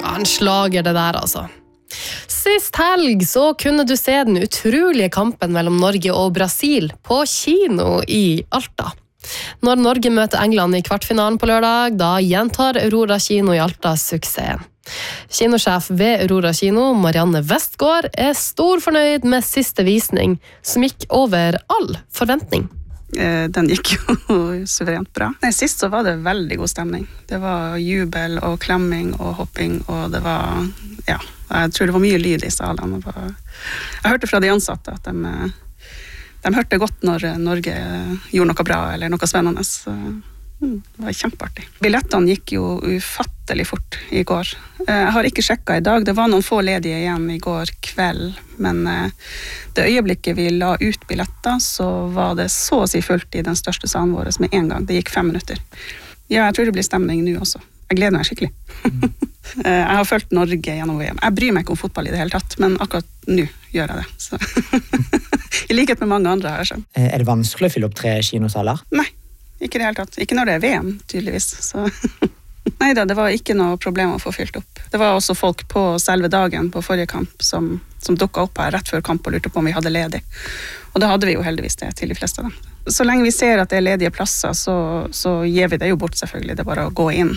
en slager det der altså. Sist helg så kunne du se den utrolige kampen mellom Norge og Brasil på kino i Alta. Når Norge møter England i kvartfinalen på lørdag, da gjentar Aurora Kino i Alta suksessen. Kinosjef ved Aurora Kino, Marianne Westgård, stor fornøyd med siste visning, som gikk over all forventning. Den gikk jo suverent bra. Sist så var det veldig god stemning. Det var jubel og klemming og hopping, og det var, jeg tror det var mye lyd i salen. Jeg hørte fra de ansatte at de hørte godt når Norge gjorde noe bra eller noe spennende. Så det var kjempeartig. Billettene gikk jo ufattelig fort i går. Jeg har ikke sjekket i dag. Det var noen få ledige igjen i går kveld, men det øyeblikket vi la ut billetter, så var det så å si fullt i den største salen vår med en gang. Det gikk 5 minutter. Ja, jeg tror det blir stemning nå også. Jeg gleder meg skikkelig. Jeg har følt Norge gjennom VM. Jeg bryr meg ikke om fotball i det hele tatt, men akkurat nå gjør jeg det. Så. I likhet med mange andre har jeg skjønt. Det vanskelig å fylle opp 3 kinosaler? Nei, ikke i det hele tatt. Ikke når det er VM, tydeligvis. Så. Neida, det var ikke noe problem å få fylt opp. Det var også folk på selve dagen på forrige kamp som dukket opp her rett før kamp og lurte på om vi hadde ledig. Og da hadde vi jo heldigvis det til de fleste av dem. Så lenge vi ser at det er ledige plasser, så gir vi det jo bort selvfølgelig. Det er bare å gå inn.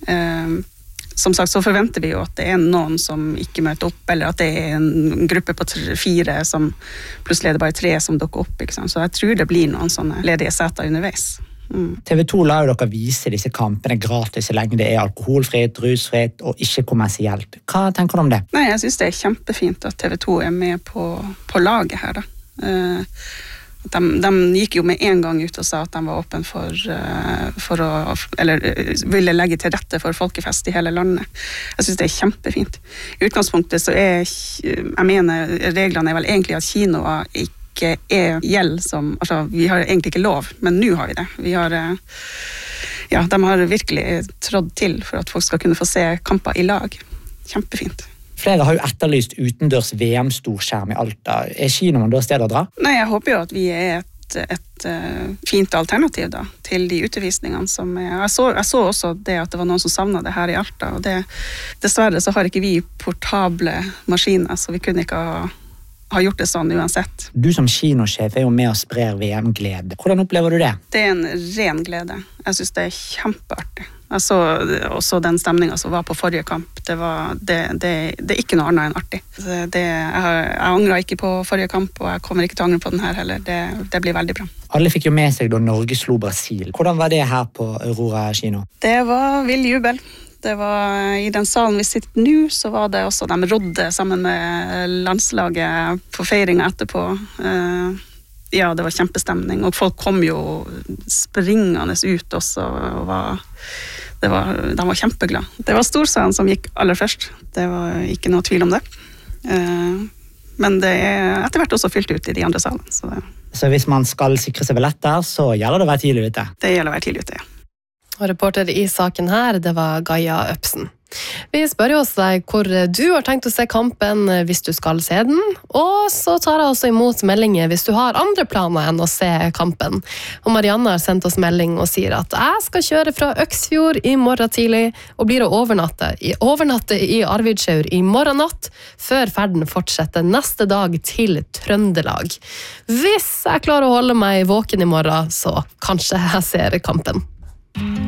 Som sagt så forventer vi jo at det er noen som ikke møter opp, eller at det er en gruppe på 4 som plutselig er det bare 3 som dukker opp, ikke sant? Så jeg tror det blir noen sånne ledige seter underveis. TV 2 lar jo dere vise disse kampene gratis så lenge det er alkoholfritt, rusfritt og ikke kommersielt. Hva tenker du om det? Nei, jeg synes det er kjempefint at TV 2 er med på laget her da. De gikk jo med en gang ut og sa at de var åpen for å, eller ville legge til rette for folkefest i hele landet. Jeg synes det er kjempefint. I utgangspunktet så jeg mener, reglene er vel egentlig at kinoer ikke gjeld som, altså vi har egentlig ikke lov, men nå har vi det. Vi har, de har virkelig trådt til for at folk skal kunne få se kamper i lag. Kjempefint. Flere har jo etterlyst utendørs VM-storskjerm i Alta. Kinoen da stedet å dra? Nei, jeg håper jo at vi er et fint alternativ da, til de utevisningene som jeg så også det at det var noen som savnet det her i Alta, og dessverre så har ikke vi portable maskiner, så vi kunne ikke ha gjort det sånn uansett. Du som kinosjef er jo med og sprer VM-glede. Hvordan opplever du det? Det er en ren glede. Jeg synes det er kjempeartig. Jeg så også den stemningen som var på forrige kamp. Det er ikke noe annet enn artig. Jeg angrer ikke på forrige kamp, og jeg kommer ikke til å angre på den her heller. Det blir veldig bra. Alle fikk jo med seg da Norge slo Brasil. Hvordan var det her på Aurora Kino? Det var vill jubel. Det var i den salen vi sitter nå, så var det også, de rodde sammen med landslaget på feiringen etterpå. Ja, det var kjempestemning, og folk kom jo springende ut også, og de var kjempeglade. Det var storsalen som gikk aller først, det var ikke noe tvil om det. Men det er etter hvert også fylt ut i de andre salene. Så hvis man skal sikre seg billetter, så gjelder det å være tidlig ute? Det gjelder å være tidlig ute, ja. Og reporter i saken her, det var Gaia Øpsen. Vi spør jo oss deg hvor du har tenkt å se kampen hvis du skal se den, og så tar jeg også imot meldinger hvis du har andre planer enn å se kampen. Og Marianne har sendt oss melding og sier at jeg skal kjøre fra Øksfjord i morgen tidlig, og blir å overnatte i Arvidsjaur i morgen natt, før ferden fortsetter neste dag til Trøndelag. Hvis jeg klarer å holde meg våken i morgen, så kanskje jeg ser kampen.